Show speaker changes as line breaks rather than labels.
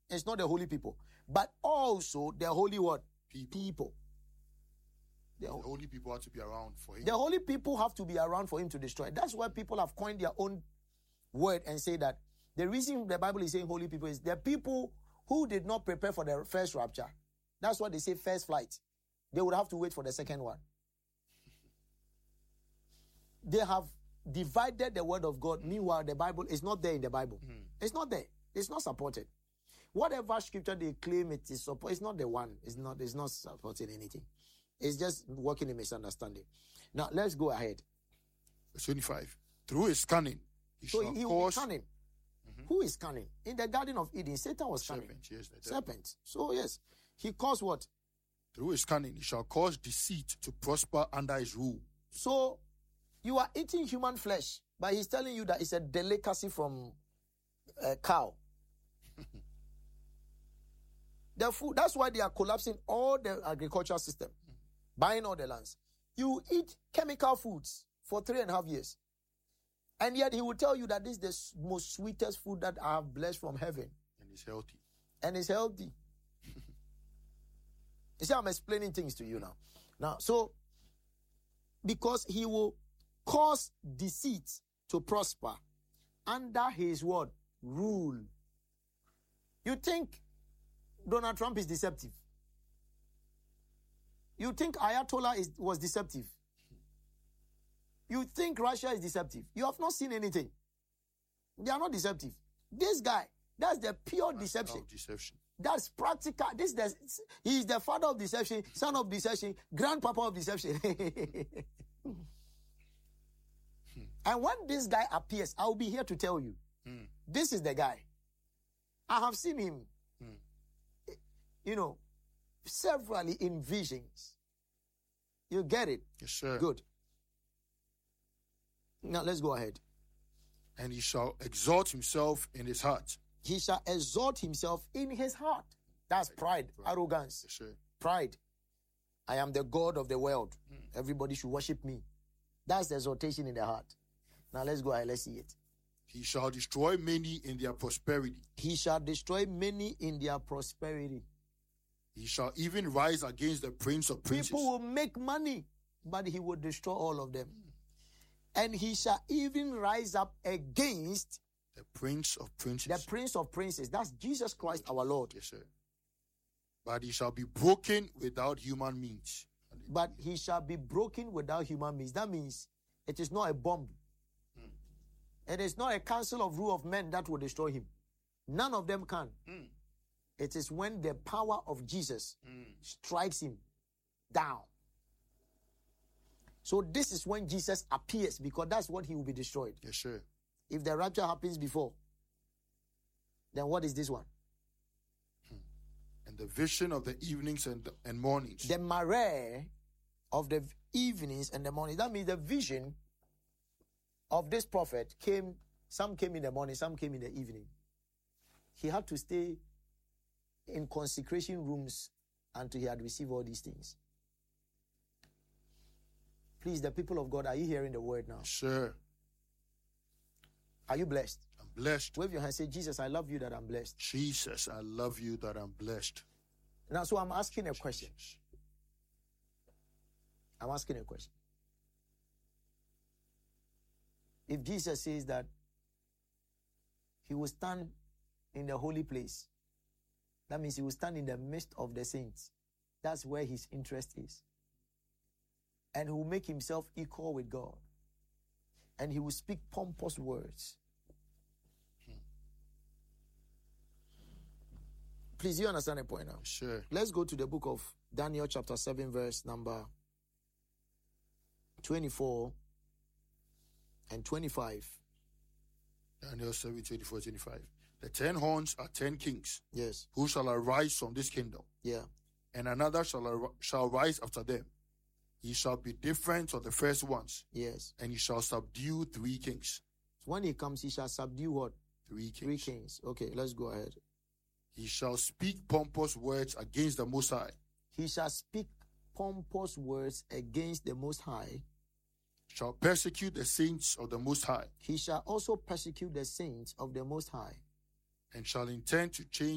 It's not the holy people. But also the holy what? People.
The holy people have to be around for him.
The holy people have to be around for him to destroy. That's why people have coined their own word and say that the reason the Bible is saying holy people is the people who did not prepare for the first rapture. That's what they say first flight. They would have to wait for the second one. They have divided the word of God. Meanwhile, the Bible is not there in the Bible. It's not there. It's not supported. Whatever scripture they claim it is support, it's not the one. It's not supporting anything. It's just working in misunderstanding. Now, let's go ahead.
Verse 25. Through his cunning, he
will be cunning. Who is cunning? In the Garden of Eden, Satan was cunning.
Serpent, yes.
Serpent. So, yes. He caused what?
Through his cunning, he shall cause deceit to prosper under his rule.
So, you are eating human flesh, but he's telling you that it's a delicacy from a cow. The food, that's why they are collapsing all the agricultural system, buying all the lands. You eat chemical foods for 3.5 years. And yet he will tell you that this is the most sweetest food that I have blessed from heaven.
And it's healthy.
You see, I'm explaining things to you now. So, because he will cause deceit to prosper under his word, rule. You think Donald Trump is deceptive? You think Ayatollah was deceptive? You think Russia is deceptive? You have not seen anything. They are not deceptive. This guy, that's the pure deception. That's practical. He is the father of deception, son of deception, grandpapa of deception. And when this guy appears, I will be here to tell you, this is the guy. I have seen him, severally in visions. You get it?
Yes, sir.
Good. Now let's go ahead.
And he shall exalt himself in his heart.
He shall exalt himself in his heart. That's pride, arrogance.
Yes, sir.
Pride. I am the God of the world. Everybody should worship me. That's the exaltation in the heart. Now let's go ahead. Let's see it.
He shall destroy many in their prosperity.
He shall destroy many in their prosperity.
He shall even rise against the prince of princes.
People will make money, but he will destroy all of them. And he shall even rise up against
the prince of princes.
The prince of princes. That's Jesus Christ our Lord.
Yes, sir. But he shall be broken without human means.
But he shall be broken without human means. That means it is not a bomb. It is not a council of rule of men that will destroy him. None of them can. It is when the power of Jesus strikes him down. So this is when Jesus appears, because that's what he will be destroyed.
Yes, sir.
If the rapture happens before, then what is this one?
And the vision of the evenings and mornings.
The maré of the evenings and the mornings. That means the vision of this prophet came, some came in the morning, some came in the evening. He had to stay in consecration rooms until he had received all these things. Please, the people of God, are you hearing the word now?
Sure.
Are you blessed?
I'm blessed.
Wave your hand, say, Jesus, I love you that I'm blessed.
Jesus, I love you that I'm blessed.
Now, so I'm asking a question. I'm asking a question. If Jesus says that he will stand in the holy place, that means he will stand in the midst of the saints. That's where his interest is. And he will make himself equal with God. And he will speak pompous words. Please, you understand the point now?
Sure.
Let's go to the book of Daniel chapter 7 verse number 24 and 25.
Daniel 7, 24, 25. The 10 horns are 10 kings.
Yes.
Who shall arise from this kingdom?
Yeah.
And another shall rise after them. He shall be different from the first ones.
Yes.
And he shall subdue 3 kings.
When he comes, he shall subdue what?
3 kings.
3 kings. Okay, let's go ahead.
He shall speak pompous words against the Most High.
He shall speak pompous words against the Most High.
Shall persecute the saints of the Most High.
He shall also persecute the saints of the Most High.
And shall intend to change